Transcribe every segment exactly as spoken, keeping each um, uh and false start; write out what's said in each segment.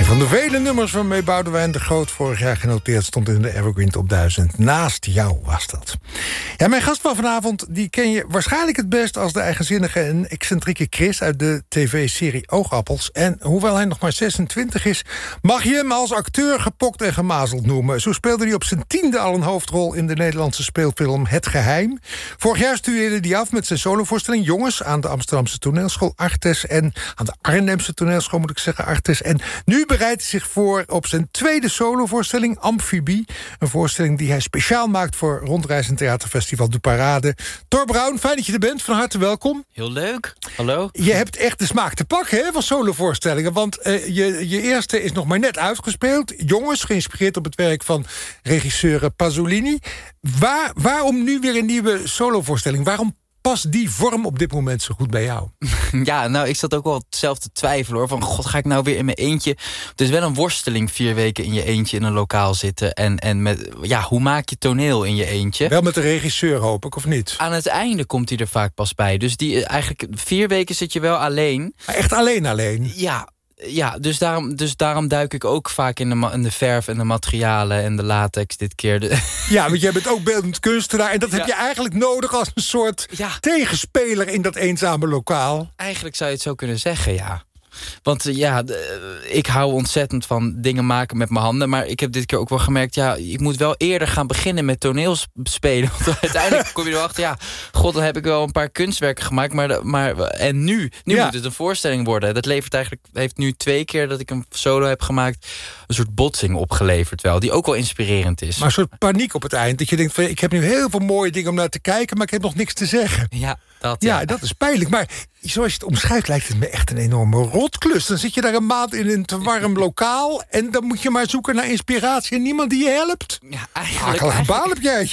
Van de vele nummers waarmee Boudewijn de Groot vorig jaar genoteerd stond in de Evergreen Top duizend. Naast jou was dat. Ja, mijn gast van vanavond die ken je waarschijnlijk het best als de eigenzinnige en excentrieke Chris uit de tv-serie Oogappels. En hoewel hij nog maar zesentwintig is, mag je hem als acteur gepokt en gemazeld noemen. Zo speelde hij op zijn tiende al een hoofdrol in de Nederlandse speelfilm Het Geheim. Vorig jaar studeerde hij af met zijn solovoorstelling Jongens aan de Amsterdamse toneelschool Artes en aan de Arnhemse toneelschool moet ik zeggen Artes. En nu bereidt hij zich voor op zijn tweede solovoorstelling Amfibie. Een voorstelling die hij speciaal maakt voor Rondreizend Theaterfestival de Parade. Thor Braun, fijn dat je er bent. Van harte welkom. Heel leuk. Hallo. Je hebt echt de smaak te pakken hè, van solovoorstellingen. Want uh, je, je eerste is nog maar net uitgespeeld. Jongens, geïnspireerd op het werk van regisseur Pasolini. Waar, waarom nu weer een nieuwe solovoorstelling? Waarom past die vorm op dit moment zo goed bij jou? Ja, nou, ik zat ook wel zelf te twijfelen hoor. Van, god, ga ik nou weer in mijn eentje? Het is wel een worsteling, vier weken in je eentje in een lokaal zitten. En, en met, ja, hoe maak je toneel in je eentje? Wel met de regisseur, hoop ik, of niet? Aan het einde komt hij er vaak pas bij. Dus die, eigenlijk, vier weken zit je wel alleen. Maar echt alleen alleen? Ja. Ja, dus daarom, dus daarom duik ik ook vaak in de, in de verf en de materialen en de latex dit keer. Ja, want jij bent ook beeldend kunstenaar en dat ja. heb je eigenlijk nodig als een soort ja. tegenspeler in dat eenzame lokaal. Eigenlijk zou je het zo kunnen zeggen, ja. Want ja, ik hou ontzettend van dingen maken met mijn handen. Maar ik heb dit keer ook wel gemerkt, ja, ik moet wel eerder gaan beginnen met toneelspelen. Want uiteindelijk kom je erachter, ja, god, dan heb ik wel een paar kunstwerken gemaakt. Maar, maar en nu? Nu ja. moet het een voorstelling worden. Dat levert eigenlijk, heeft nu twee keer dat ik een solo heb gemaakt, een soort botsing opgeleverd wel. Die ook wel inspirerend is. Maar een soort paniek op het eind. Dat je denkt, van, ik heb nu heel veel mooie dingen om naar te kijken, maar ik heb nog niks te zeggen. Ja, dat, ja. ja, dat is pijnlijk. Maar zoals je het omschrijft, lijkt het me echt een enorme rotklus. Dan zit je daar een maand in een te warm lokaal en dan moet je maar zoeken naar inspiratie en niemand die je helpt. Ja, eigenlijk. Akelige baan heb jij.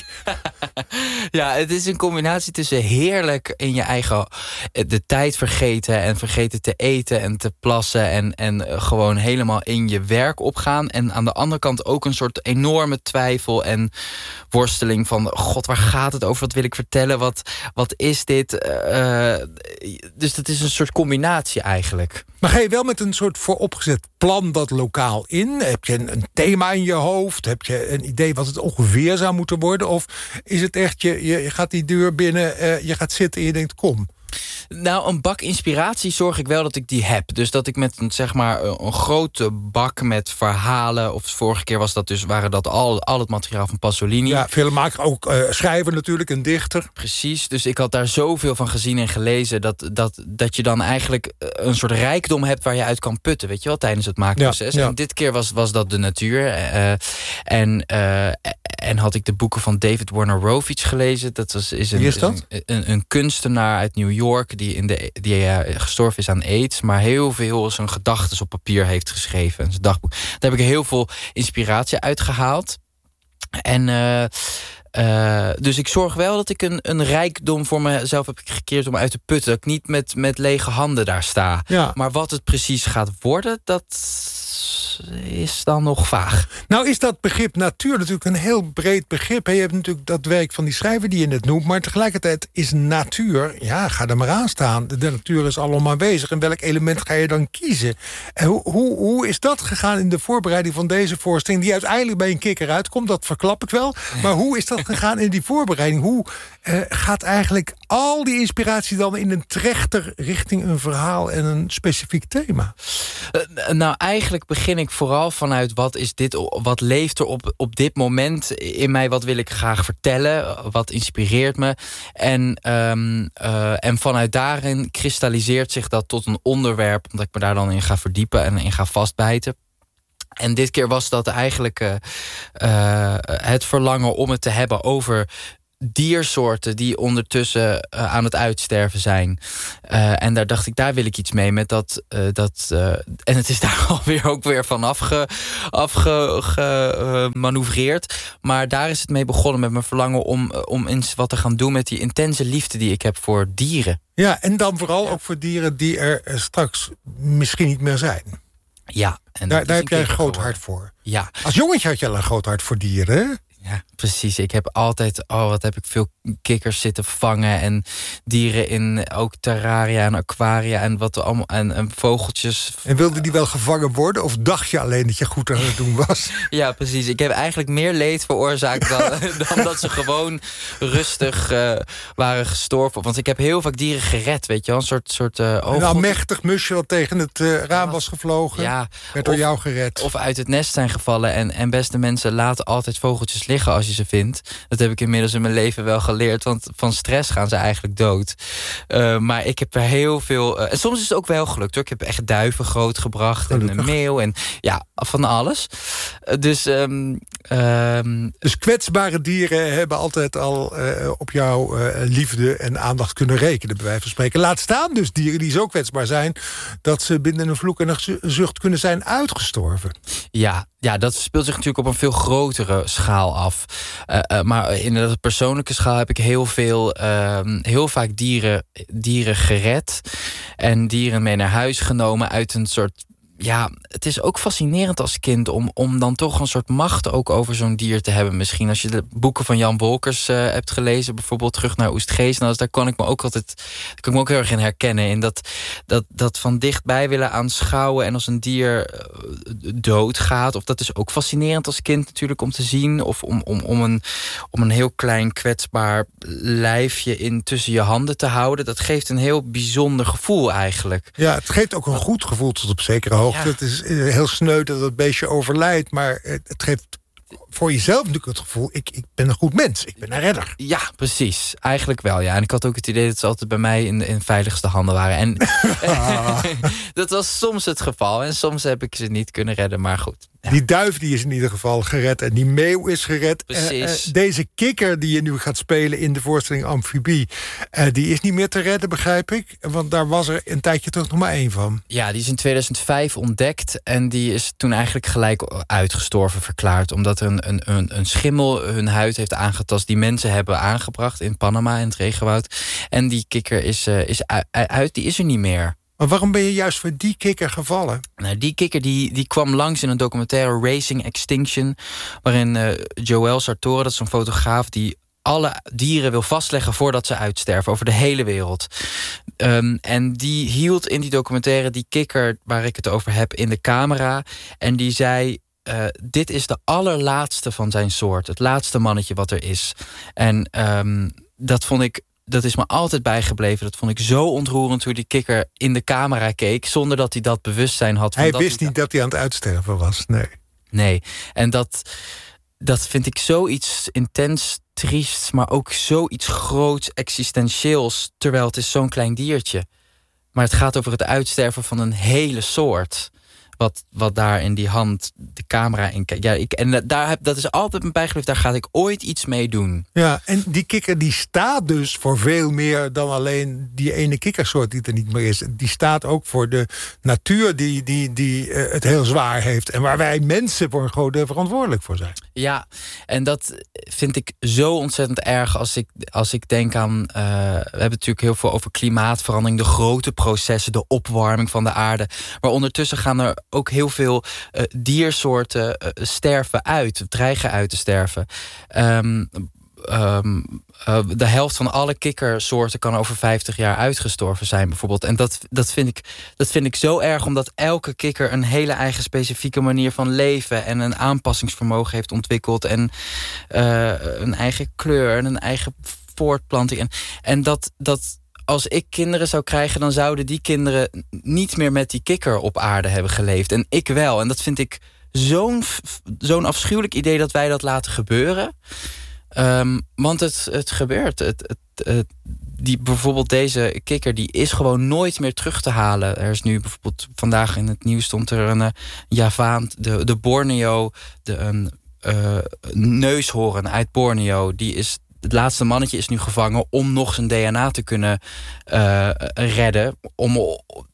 Ja, het is een combinatie tussen heerlijk in je eigen de tijd vergeten en vergeten te eten en te plassen en, en gewoon helemaal in je werk opgaan. En aan de andere kant ook een soort enorme twijfel en worsteling van, god, waar gaat het over? Wat wil ik vertellen? Wat, wat is dit? Uh, dus dat is een soort combinatie eigenlijk. Maar ga je wel met een soort vooropgezet plan dat lokaal in? Heb je een, een thema in je hoofd? Heb je een idee wat het ongeveer zou moeten worden? Of is het echt, je, je gaat die deur binnen, uh, je gaat zitten en je denkt, kom. Nou, een bak inspiratie zorg ik wel dat ik die heb. Dus dat ik met een, zeg maar, een grote bak met verhalen, of vorige keer was dat dus, waren dat al, al het materiaal van Pasolini. Ja, filmmaker, ook uh, schrijver natuurlijk, een dichter. Precies, dus ik had daar zoveel van gezien en gelezen, dat, dat, dat je dan eigenlijk een soort rijkdom hebt waar je uit kan putten, weet je wel, tijdens het maakproces. Ja, ja. En dit keer was, was dat de natuur. Uh, en, uh, en had ik de boeken van David Warner Rovitz gelezen. Dat was, is een, Wie is dat? Is een, een, een kunstenaar uit New York die, in de, die uh, gestorven is aan AIDS, maar heel veel zijn gedachten op papier heeft geschreven. Zijn dagboek. Daar heb ik heel veel inspiratie uit gehaald. En uh, Uh, dus ik zorg wel dat ik een, een rijkdom voor mezelf heb gekeerd om uit te putten. Dat ik niet met, met lege handen daar sta. Ja. Maar wat het precies gaat worden, dat is dan nog vaag. Nou is dat begrip natuur natuurlijk een heel breed begrip. Je hebt natuurlijk dat werk van die schrijver die je net noemt, maar tegelijkertijd is natuur, ja, ga er maar aan staan. De natuur is allemaal aanwezig. En welk element ga je dan kiezen? En hoe, hoe, hoe is dat gegaan in de voorbereiding van deze voorstelling, die uiteindelijk bij een kikker uitkomt? Dat verklap ik wel. Maar hoe is dat gegaan in die voorbereiding? Hoe uh, gaat eigenlijk al die inspiratie dan in een trechter richting een verhaal en een specifiek thema? Uh, nou, eigenlijk begin ik vooral vanuit wat is dit, wat leeft er op, op dit moment in mij, wat wil ik graag vertellen, wat inspireert me. En, um, uh, en vanuit daarin kristalliseert zich dat tot een onderwerp, omdat ik me daar dan in ga verdiepen en in ga vastbijten. En dit keer was dat eigenlijk uh, uh, het verlangen om het te hebben over diersoorten die ondertussen uh, aan het uitsterven zijn. Uh, en daar dacht ik, daar wil ik iets mee met dat. Uh, dat uh, en het is daar alweer ook weer van afgemanoeuvreerd. Afge, uh, maar daar is het mee begonnen met mijn verlangen om, om eens wat te gaan doen met die intense liefde die ik heb voor dieren. Ja, en dan vooral ook voor dieren die er straks misschien niet meer zijn. Ja. En daar daar heb jij een groot geworden. hart voor. Ja. Als jongetje had je al een groot hart voor dieren, hè? Ja, precies. Ik heb altijd, oh wat heb ik veel kikkers zitten vangen en dieren in ook terraria en aquaria en wat allemaal en, en vogeltjes. En wilde die wel gevangen worden of dacht je alleen dat je goed aan het doen was? Ja, precies. Ik heb eigenlijk meer leed veroorzaakt dan, dan dat ze gewoon rustig uh, waren gestorven. Want ik heb heel vaak dieren gered, weet je wel, een soort soort uh, een almechtig musje wat tegen het uh, raam was gevlogen, ja, werd door of, jou gered. Of uit het nest zijn gevallen en en beste mensen laten altijd vogeltjes liggen als je ze vindt. Dat heb ik inmiddels in mijn leven wel geleerd. Want van stress gaan ze eigenlijk dood. Uh, maar ik heb er heel veel... Uh, en soms is het ook wel gelukt hoor. Ik heb echt duiven grootgebracht. Gelukkig. En een meeuw. En ja, van alles. Uh, dus... Um, um, dus kwetsbare dieren hebben altijd al uh, op jouw uh, liefde en aandacht kunnen rekenen. Bij wijze van spreken. Laat staan dus dieren die zo kwetsbaar zijn dat ze binnen een vloek en een zucht kunnen zijn uitgestorven. Ja, ja, dat speelt zich natuurlijk op een veel grotere schaal af. Uh, uh, maar in de persoonlijke schaal heb ik heel veel, uh, heel vaak dieren, dieren gered. En dieren mee naar huis genomen uit een soort... Ja, het is ook fascinerend als kind om, om dan toch een soort macht ook over zo'n dier te hebben. Misschien als je de boeken van Jan Wolkers uh, hebt gelezen, bijvoorbeeld Terug naar Oestgeest. Nou, daar kan ik me ook altijd, daar kan ik me ook heel erg in herkennen. In dat, dat, dat van dichtbij willen aanschouwen en als een dier uh, doodgaat. Of dat is ook fascinerend als kind natuurlijk om te zien. Of om, om, om, een, om een heel klein kwetsbaar lijfje in tussen je handen te houden. Dat geeft een heel bijzonder gevoel eigenlijk. Ja, het geeft ook een goed gevoel tot op zekere hoogte. Ja. Het is heel sneu dat het beestje overlijdt, maar het geeft voor jezelf natuurlijk het gevoel, ik, ik ben een goed mens, ik ben een redder. Ja, precies. Eigenlijk wel, ja. En ik had ook het idee dat ze altijd bij mij in de in veiligste handen waren. En ah. dat was soms het geval. En soms heb ik ze niet kunnen redden, maar goed. Ja. Die duif die is in ieder geval gered en die meeuw is gered. Precies. Uh, uh, deze kikker die je nu gaat spelen in de voorstelling Amfibie, uh, die is niet meer te redden, begrijp ik. Want daar was er een tijdje terug nog maar één van. Ja, die is in tweeduizend vijf ontdekt en die is toen eigenlijk gelijk uitgestorven verklaard. Omdat een, een, een, een schimmel hun huid heeft aangetast die mensen hebben aangebracht in Panama in het regenwoud. En die kikker is, uh, is uit, die is er niet meer. Maar waarom ben je juist voor die kikker gevallen? Nou, die kikker die, die kwam langs in een documentaire Racing Extinction, waarin uh, Joël Sartore, dat is een fotograaf die alle dieren wil vastleggen voordat ze uitsterven over de hele wereld. Um, en die hield in die documentaire die kikker waar ik het over heb in de camera. En die zei, uh, dit is de allerlaatste van zijn soort. Het laatste mannetje wat er is. En um, dat vond ik... Dat is me altijd bijgebleven. Dat vond ik zo ontroerend hoe die kikker in de camera keek, zonder dat hij dat bewustzijn had. Van hij dat wist hij niet dat hij aan het uitsterven was, nee. Nee, en dat, dat vind ik zoiets intens triests, maar ook zoiets groots, existentieels, terwijl het is zo'n klein diertje. Maar het gaat over het uitsterven van een hele soort. Wat, wat daar in die hand de camera in kijkt. Ja, ik, en daar heb, dat is altijd mijn bijgebleven. Daar ga ik ooit iets mee doen. Ja, en die kikker die staat dus voor veel meer dan alleen die ene kikkersoort die er niet meer is. Die staat ook voor de natuur die, die, die uh, het heel zwaar heeft. En waar wij mensen voor een groot deel verantwoordelijk voor zijn. Ja, en dat vind ik zo ontzettend erg als ik, als ik denk aan... Uh, we hebben natuurlijk heel veel over klimaatverandering, de grote processen, de opwarming van de aarde. Maar ondertussen gaan er ook heel veel uh, diersoorten uh, sterven uit, dreigen uit te sterven. Um, um, uh, de helft van alle kikkersoorten kan over vijftig jaar uitgestorven zijn, bijvoorbeeld. En dat, dat, vind ik, dat vind ik zo erg, omdat elke kikker een hele eigen specifieke manier van leven en een aanpassingsvermogen heeft ontwikkeld en uh, een eigen kleur en een eigen voortplanting. En, en dat... dat als ik kinderen zou krijgen, dan zouden die kinderen niet meer met die kikker op aarde hebben geleefd. En ik wel. En dat vind ik zo'n, zo'n afschuwelijk idee dat wij dat laten gebeuren. Um, want het, het gebeurt. Het, het, het, die, bijvoorbeeld deze kikker, die is gewoon nooit meer terug te halen. Er is nu bijvoorbeeld, vandaag in het nieuws stond er een uh, Javaan, de, de Borneo, de een uh, neushoorn uit Borneo, die is... Het laatste mannetje is nu gevangen om nog zijn D N A te kunnen uh, redden. Om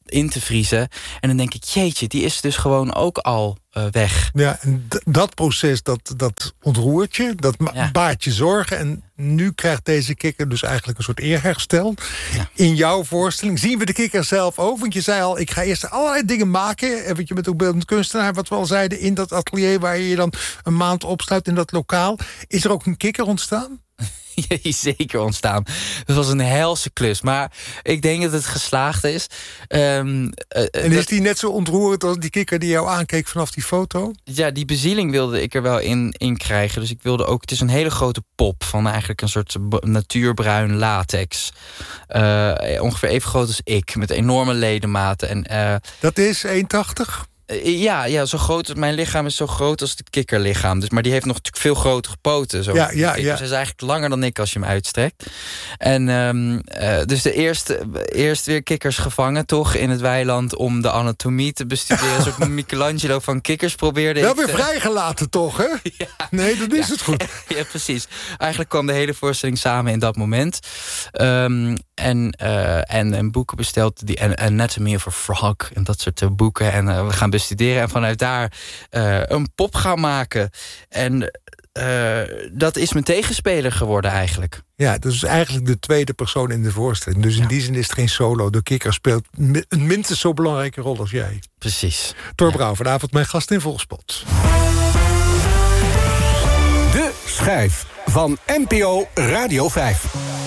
in te vriezen. En dan denk ik, jeetje, die is dus gewoon ook al uh, weg. Ja, en d- dat proces, dat, dat ontroert je, dat ma- Ja. baart je zorgen. En nu krijgt deze kikker dus eigenlijk een soort eerherstel. Ja. In jouw voorstelling zien we de kikker zelf ook. Want je zei al, ik ga eerst allerlei dingen maken. En wat je met ook beeldend kunstenaar, wat we al zeiden, in dat atelier waar je je dan een maand opsluit in dat lokaal. Is er ook een kikker ontstaan? Zeker ontstaan. Het was een helse klus, maar ik denk dat het geslaagd is. Um, uh, en is dat... die net zo ontroerend als die kikker die jou aankeek vanaf die foto? Ja, die bezieling wilde ik er wel in, in krijgen. Dus ik wilde ook, het is een hele grote pop van eigenlijk een soort natuurbruin latex. Uh, ongeveer even groot als ik, met enorme ledematen. En, uh, dat is één tachtig? Ja, ja, zo groot. Mijn lichaam is zo groot als het kikkerlichaam. Dus, maar die heeft nog natuurlijk veel grotere poten. Zo. Ja, ja, ja. Ze is eigenlijk langer dan ik als je hem uitstrekt. En um, uh, dus de eerste, eerst weer kikkers gevangen, toch, in het weiland om de anatomie te bestuderen. Een soort Michelangelo van kikkers probeerde wel ik. Wel weer te... vrijgelaten, toch, hè? Ja. Nee, dat is ja. het goed. Ja, precies. Eigenlijk kwam de hele voorstelling samen in dat moment. Um, en, uh, en, en boeken besteld, die Anatomy of a Frog en dat soort uh, boeken. En uh, we gaan bestuderen en vanuit daar uh, een pop gaan maken. En uh, dat is mijn tegenspeler geworden eigenlijk. Ja, dat is eigenlijk de tweede persoon in de voorstelling. Dus in ja. die zin is het geen solo. De kikker speelt een minstens zo belangrijke rol als jij. Precies. Thor ja. Brouw, vanavond mijn gast in Volkspot. De Schijf van N P O Radio vijf.